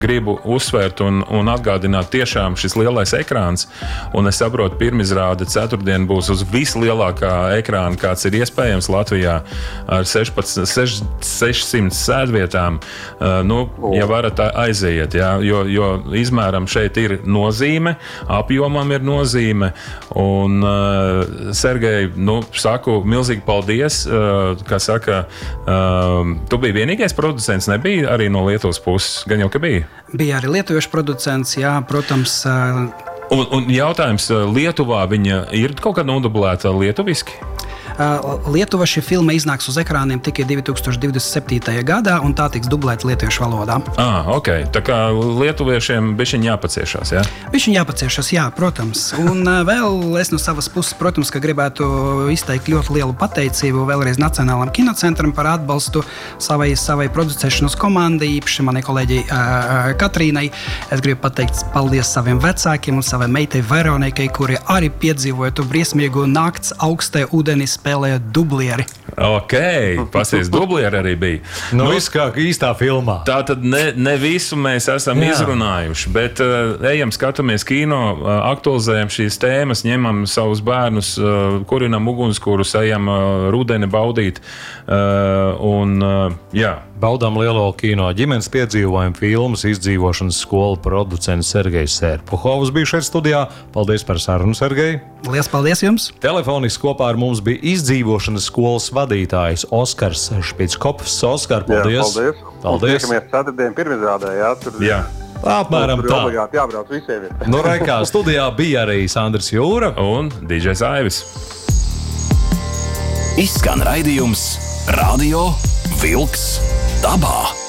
Gribu uzsvērt un atgādināt tiešām šis lielais ekrāns, un es saprotu, pirmizrāde ceturtdien būs uz vislielākā ekrāna, kāds ir iespējams Latvijā, ar 600 sēdvietām. Ja varat aiziet, jā, jo izmēram šeit ir nozīme, apjomam ir nozīme, un Sergej, saku milzīgi paldies, kā saka, tu biji vienīgais producents, nebija arī no Lietuvas puses, gan jau, ka bija? Bija arī lietuviešu producents, jā, protams. Un jautājums, Lietuvā viņa ir kaut kā nodublēta lietuviski? Lietuva šī filma iznāks uz ekrāniem tikai 2027. gadā, un tā tiks dublēta lietuviešu valodā. Ok. Tā kā lietuviešiem bišķiņ jāpaciešās, jā? Bišķiņ jāpaciešās, jā, protams. Un vēl es no savas puses, protams, ka gribētu izteikt ļoti lielu pateicību vēlreiz Nacionālam kinocentram par atbalstu savai producēšanas komandai, īpaši manai kolēģei Katrīnai. Es gribu pateikt paldies saviem vecākiem un savai meitai Veronikai, kuri arī piedzīvoja to briesmīgu nakts augstē ūdenī spēlēja dublieri. Ok, pasies, dublieri arī bija. Viss kā īstā filmā. Tātad ne visu mēs esam izrunājuši, bet ejam, skatāmies kino, aktualizējam šīs tēmas, ņemam savus bērnus, kurinam ugunskurus, ejam rudeni baudīt. Baudām lielo kino, ģimenes piedzīvojumu filmas, izdzīvošanas skolu producents Sergejs Serpuhovs bija šeit studijā. Paldies par sarunu, Sergej. Lielas paldies jums. Telefoniski kopā ar mums bija izdzīvošanas skolas vadītājs Oskars Špickops. Oskar, paldies. Jā, paldies. Tiekamies ceturtdien pirmizrādē, jā. Jā. Apmēram tā. Obligāti jābrauc visiem. Reikā studijā bija arī Sandrs Jūra un DJs Aivis. Izskan raidījums Radio Vilks dabā.